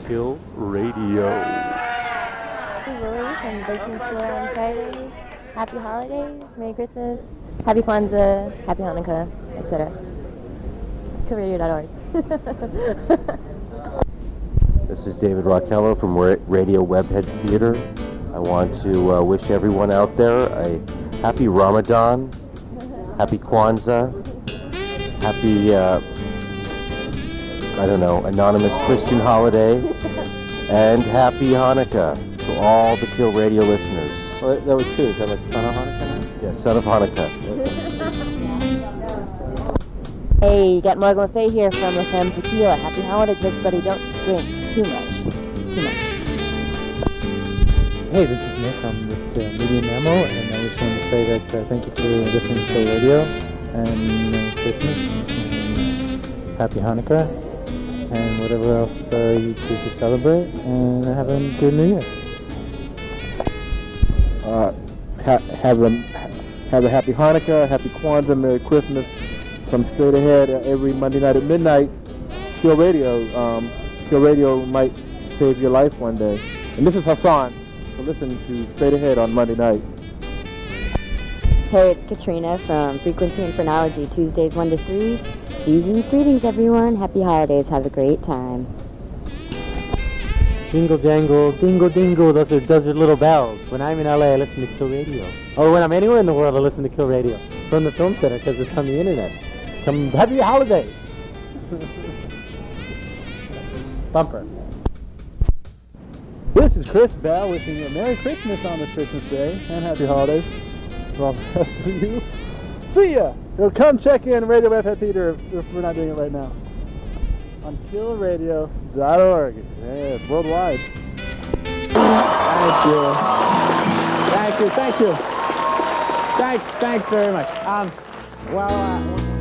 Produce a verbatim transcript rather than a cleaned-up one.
Kill Radio. This is Lily from Baking Store on Fridays. Happy holidays, Merry Christmas, Happy Kwanzaa, Happy Hanukkah, et cetera. kill radio dot org. This is David Rockello from Ra- Radio Webhead Theater. I want to uh, wish everyone out there a happy Ramadan, happy Kwanzaa, happy, uh, I don't know, anonymous Christian holiday, and happy Hanukkah to all the Kill Radio listeners. Well, that was two. Is that like Son of Hanukkah? Yeah, son of Hanukkah. Hey, you got Margot Lefay here from La Femme Tequila. Happy holidays, everybody. Don't drink too much. Too much. Hey, this is Nick. I'm with uh, Medium Ammo, and I just wanted to say that uh, thank you for listening to the radio, and Merry Christmas, and Happy Hanukkah, and whatever else uh, you choose to celebrate, and have a good New Year. Uh, ha- have a have a happy Hanukkah, happy Kwanzaa, Merry Christmas. From Straight Ahead uh, every Monday night at midnight. Kill Radio. Um, Kill Radio might save your life one day. And this is Hassan. So listen to Straight Ahead on Monday night. Hey, it's Katrina from Frequency and Phrenology, Tuesdays one to three. Season's greetings, everyone. Happy holidays. Have a great time. Jingle jangle, dingle dingle, those are, those are little bells. When I'm in L A, I listen to Kill Radio. Or when I'm anywhere in the world, I listen to Kill Radio. From the Film Center, because it's on the internet. Come, happy holidays! Bumper. This is Chris Bell wishing you a Merry Christmas on this Christmas Day and Happy Holidays for all the rest of you. See ya! So come check in Radio Webhead Theater if, if we're not doing it right now. On kill radio dot org. Yeah, it's worldwide. Thank you. Thank you, thank you. Thanks, thanks very much. Um, well, uh,